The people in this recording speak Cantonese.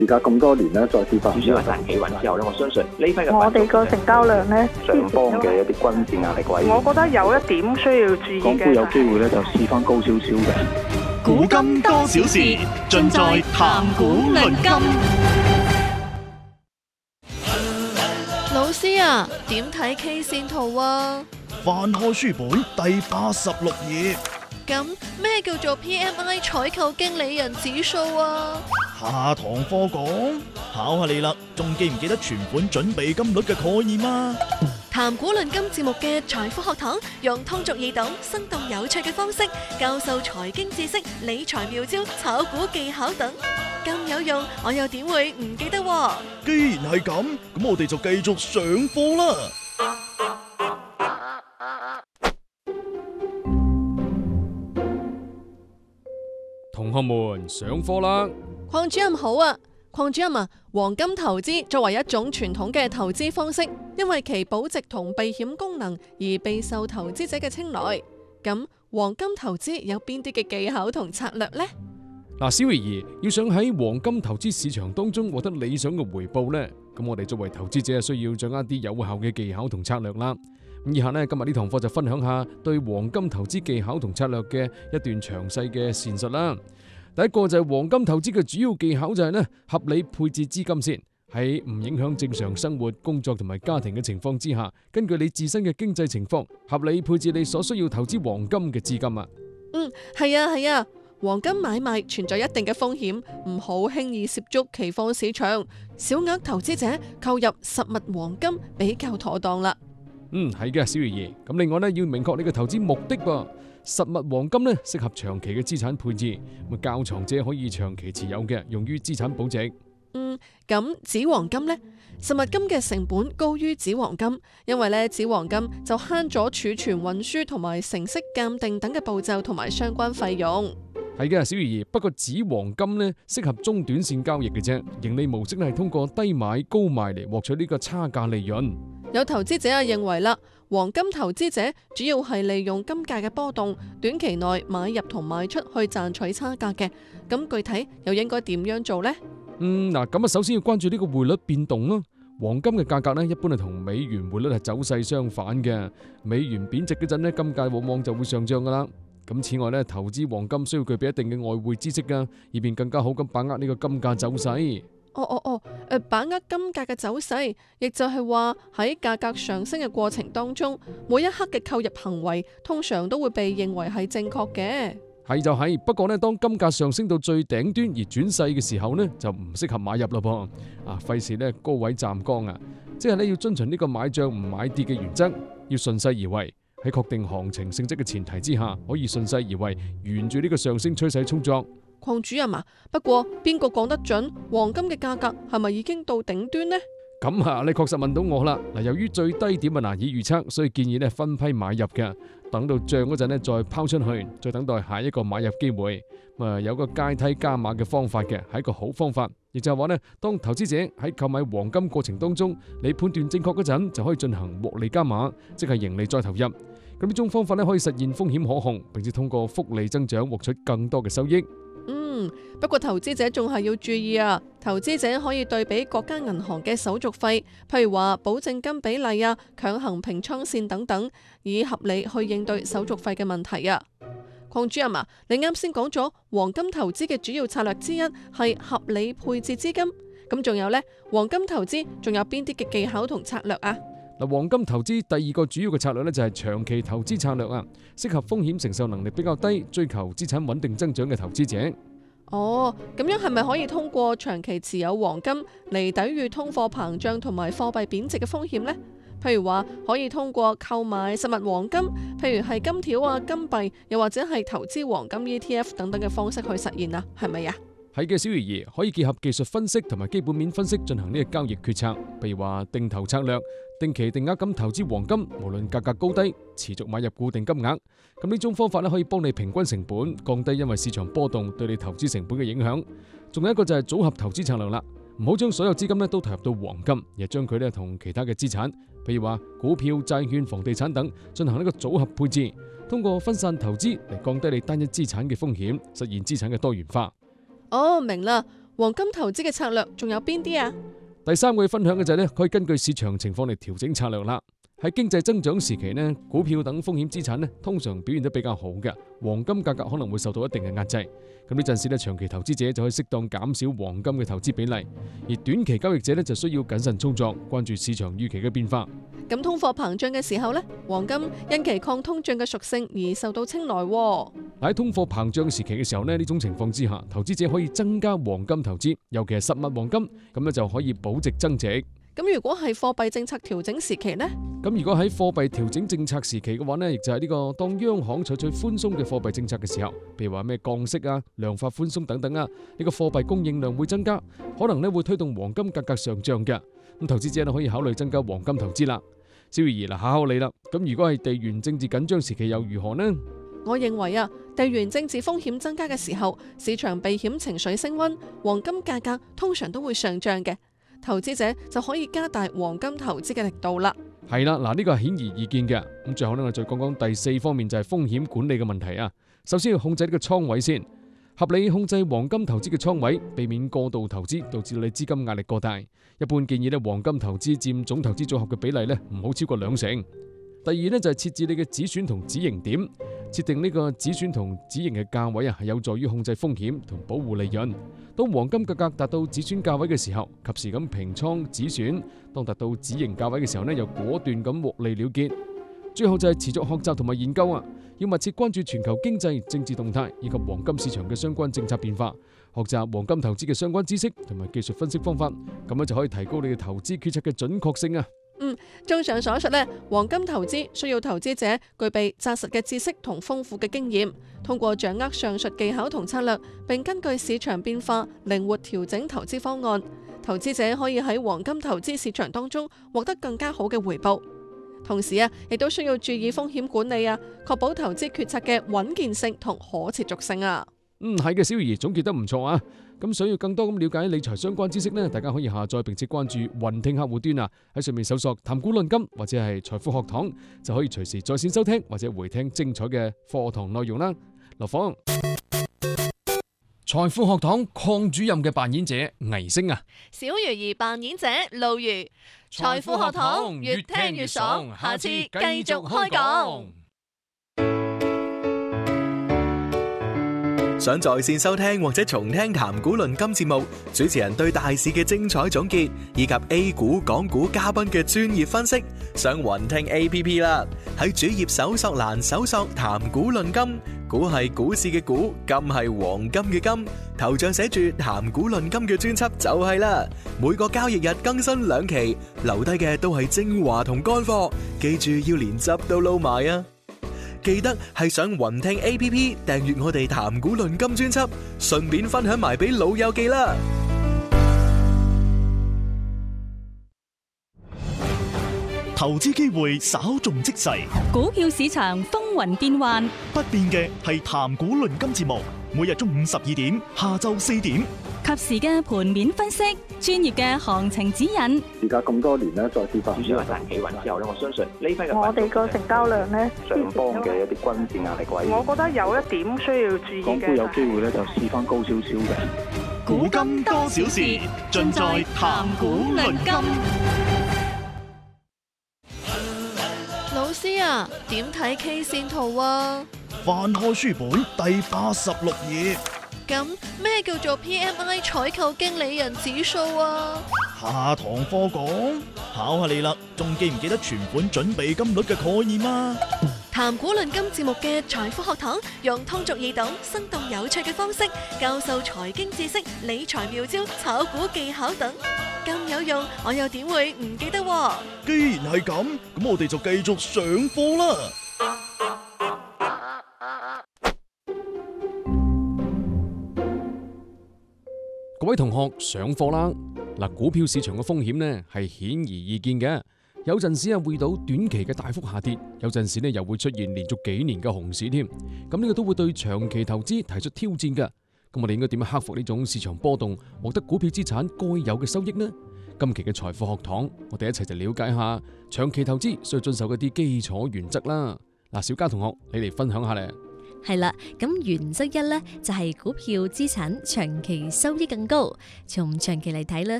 而家咁多年咧，再跌翻。 主要係彈企穩之後咧，我相信呢批嘅我哋個成交量咧， 上方嘅一啲均線壓力位， 我覺得有一點需要注意嘅。 港股有機會咧就試翻高少少嘅。 古今多少事，盡在談古論今。 老師啊，點睇 K 線圖啊？ 翻開書本第86頁。 咁咩叫做 PMI 採購經理人指數啊？ 下堂課講，考下你啦，仲記唔記得存款準備金率嘅概念啊？ 談古論今節目嘅財富學堂，用通俗易懂、生動有趣嘅方式教授財經知識、理財妙招、炒股技巧等，咁有用，我又點會唔記得喎？ 既然係咁，咁我哋就繼續上課啦。 同學們上課啦！ 鄺主任好啊，鄺主任啊，黃金投資作為一種傳統嘅投資方式，因為其保值同避險功能而備受投資者嘅青睞。咁黃金投資有邊啲嘅技巧同策略呢？ 嗱，小維兒要想喺黃金投資市場當中獲得理想嘅回報呢，咁我哋作為投資者需要掌握啲有效嘅技巧同策略啦。咁以下呢，今日呢堂課就分享下對黃金投資技巧同策略嘅一段詳細嘅闡述啦。第一個就係黃金投資嘅主要技巧就係呢，合理配置資金先，喺唔影響正常生活、工作同埋家庭嘅情況之下，根據你自身嘅經濟情況，合理配置你所需要投資黃金嘅資金啊。 係啊，黃金買賣存在一定嘅風險，唔好輕易涉足期貨市場。小額投資者購入實物黃金比較妥當啦。 係嘅，小魚兒。咁另外呢，要明確你嘅投資目的噃。實物黃金呢，適合長期嘅資產配置，咁較藏者可以長期持有嘅，用於資產保值。 咁紙黃金呢？實物金嘅成本高於紙黃金，因為呢紙黃金就慳咗儲存、運輸同埋成色鑑定等嘅步驟同埋相關費用。 係嘅，小魚兒。不過紙黃金呢，適合中短線交易嘅啫，盈利模式呢係通過低買高賣嚟獲取呢個差價利潤。 有投資者認為啦，黃金投資者主要係利用金價嘅波動，短期內買入同賣出去賺取差價嘅。咁具體又應該點樣做呢？ 咁首先要關注呢個匯率變動咯。黃金嘅價格呢，一般係同美元匯率係走勢相反嘅。美元貶值嗰陣呢，金價往往就會上漲噶啦。咁此外呢，投資黃金需要具備一定嘅外匯知識噶，以便更加好咁把握呢個金價走勢。 把握金價嘅走勢，亦就係話喺價格上升嘅過程當中，每一刻嘅購入行為通常都會被認為係正確嘅。 係就係，不過呢，當金價上升到最頂端而轉勢嘅時候呢，就唔適合買入咯噃。費事呢高位站崗啊，即係呢要遵循呢個買漲唔買跌嘅原則，要順勢而為。喺確定行情性質嘅前提之下，可以順勢而為，沿住呢個上升趨勢操作。 鄺主任啊，不過邊個講得準黃金嘅價格係咪已經到頂端呢？ 咁你確實問到我啦。由於最低點難以預測，所以建議分批買入嘅，等到漲嗰陣再拋出去，再等待下一個買入機會。有個階梯加碼嘅方法嘅，係一個好方法。亦就係話當投資者喺購買黃金過程當中，你判斷正確嗰陣，就可以進行獲利加碼，即係盈利再投入。咁呢種方法可以實現風險可控，並且通過複利增長獲取更多嘅收益。 不過投資者仲係要注意啊！投資者可以對比各間銀行嘅手續費，譬如話保證金比例啊、強行平倉線等等，以合理去應對手續費嘅問題啊。鄺主任啊，你啱先講咗黃金投資嘅主要策略之一係合理配置資金，咁仲有呢？黃金投資仲有邊啲嘅技巧同策略啊？ 黃金投資第二個主要嘅策略就係長期投資策略啊，適合風險承受能力比較低、追求資產穩定增長嘅投資者。 咁樣係咪可以通過長期持有黃金嚟抵禦通貨膨脹同埋貨幣貶值嘅風險呢？譬如話可以通過購買實物黃金，譬如係金條啊、金幣，又或者係投資黃金 ETF 等等嘅方式去實現啊？係咪啊？ 係嘅，小魚兒，可以結合技術分析同埋基本面分析進行呢個交易決策，譬如話定投策略、定期定額咁投資黃金，無論價格高低，持續買入固定金額。咁呢種方法可以幫你平均成本，降低因為市場波動對你投資成本嘅影響。仲有一個就係組合投資策略啦，唔好將所有資金都投入到黃金，而係將佢同其他嘅資產，譬如話股票、債券、房地產等進行呢個組合配置，通過分散投資嚟降低你單一資產嘅風險，實現資產嘅多元化。 明啦。 黃金投資嘅策略仲有邊啲啊？ 第三個要分享嘅就係咧，可以根據市場情況嚟調整策略啦。喺經濟增長時期呢，股票等風險資產呢通常表現得比較好嘅，黃金價格可能會受到一定嘅壓制。咁呢陣時呢，長期投資者就可以適當減少黃金嘅投資比例，而短期交易者呢就需要謹慎操作，關注市場預期嘅變化。 咁通貨膨脹嘅時候呢，黃金因其抗通脹嘅屬性而受到青睞。 喺通貨膨脹時期嘅時候呢，呢種情況之下，投資者可以增加黃金投資，尤其係實物黃金，咁咧就可以保值增值。 咁如果係貨幣政策調整時期呢？ 咁如果喺貨幣調整政策時期嘅話呢，亦就係呢個當央行採取寬鬆嘅貨幣政策嘅時候，譬如話咩降息啊、量化寬鬆等等啊，呢個貨幣供應量會增加，可能呢會推動黃金價格上漲嘅。咁投資者呢可以考慮增加黃金投資啦。蕭怡嗱，考你啦。咁如果係地緣政治緊張時期又如何呢？ 我認為啊，地緣政治風險增加嘅時候，市場避險情緒升溫，黃金價格通常都會上漲嘅。投資者就可以加大黃金投資嘅力度啦。 係啦，嗱呢個係顯而易見嘅。咁最後呢，我再講講第四方面，就係風險管理嘅問題啊。首先要控制呢個倉位先，合理控制黃金投資嘅倉位，避免過度投資導致你資金壓力過大。一般建議呢，黃金投資佔總投資組合嘅比例呢唔好超過2成。第二呢，就係設置你嘅止損同止盈點，設定呢個止損同止盈嘅價位啊，係有助於控制風險同保護利潤。當黃金價格達到止損價位嘅時候，及時咁平倉止損；當達到止盈價位嘅時候呢，又果斷咁獲利了結。最後就係持續學習同埋研究啊，要密切關注全球經濟、政治動態以及黃金市場嘅相關政策變化，學習黃金投資嘅相關知識同埋技術分析方法，咁樣就可以提高你嘅投資決策嘅準確性啊。 綜上所述呢，黃金投資需要投資者具備紮實嘅知識同豐富嘅經驗，通過掌握上述技巧同策略，並根據市場變化靈活調整投資方案，投資者可以喺黃金投資市場當中獲得更加好嘅回報。同時啊，亦都需要注意風險管理啊，確保投資決策嘅穩健性同可持續性啊。 係嘅，小儀總結得唔錯啊。咁想要更多咁了解理財相關知識呢，大家可以下載並且關注雲聽客戶端啊，喺上面搜索談股論金或者係財富學堂，就可以隨時在線收聽或者回聽精彩嘅課堂內容啦。劉芳，財富學堂鄺主任嘅扮演者倪星啊， 小魚兒扮演者露如，財富學堂越聽越爽，下次繼續開講。 想在線收聽或者重聽談股論金節目，主持人對大市嘅精彩總結，以及 A 股、港股嘉賓嘅專業分析，上雲聽 APP 啦。喺主頁搜索欄搜索談股論金，股係股市嘅股，金係黃金嘅金，頭像寫住談股論金嘅專輯就係啦。每個交易日更新2期，留低嘅都係精華同乾貨，記住要連汁都撈埋啊！記得係上雲聽 APP 訂閱我哋談股論金專輯，順便分享埋俾老友記啦。 投資機會稍縱即逝， 股票市場風雲變幻， 不變嘅係談股論金節目，每日中午12點，下晝4點， 及時嘅盤面分析，專業嘅行情指引。 而家咁多年咧，再次發主要係大企穩之後咧，我相信呢批嘅我哋個成交量呢， 上方嘅一啲均線壓力位， 我覺得有一點需要注意港股有機會咧就試翻高少少嘅。 古今多少事，盡在談股論金。 老師啊，點睇 K 線圖啊？ 翻開書本第86頁。 咁咩叫做 PMI 採購經理人指數啊？ 下堂課講，考下你啦，仲記唔記得存款準備金率嘅概念啊？ 談股論金節目嘅財富學堂，用通俗易懂、生動有趣嘅方式教授財經知識、理財妙招、炒股技巧等，咁有用，我又點會唔記得？ 既然係咁，咁我哋就繼續上課啦。 各位同學上課啦！嗱，股票市場嘅風險呢係顯而易見嘅，有陣時會遇到短期嘅大幅下跌，有陣時呢又會出現連續幾年嘅熊市添。咁呢個都會對長期投資提出挑戰嘅。咁我哋應該點樣克服呢種市場波動，獲得股票資產該有嘅收益呢？今期嘅財富學堂，我哋一齊就了解下長期投資需要遵守嘅啲基礎原則啦。嗱，小嘉同學，你嚟分享下咧。 係啦，咁原則一呢，就係股票資產長期收益更高。從長期嚟睇呢，